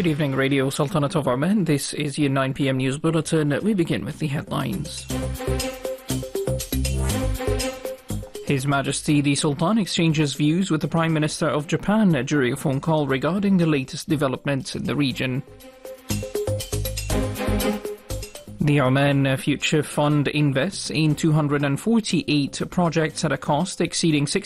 Good evening, Radio Sultanate of Oman. This is your 9 p.m. news bulletin. We begin with the headlines. His Majesty the Sultan exchanges views with the Prime Minister of Japan during a phone call regarding the latest developments in the region. The Oman Future Fund invests in 248 projects at a cost exceeding